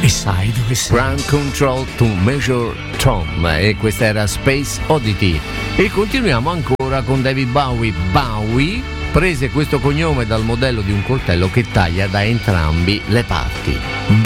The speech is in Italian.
Che sai dove sei? Ground Control to Measure Tom, e questa era Space Oddity. E continuiamo ancora con David Bowie. Bowie prese questo cognome dal modello di un coltello che taglia da entrambi le parti.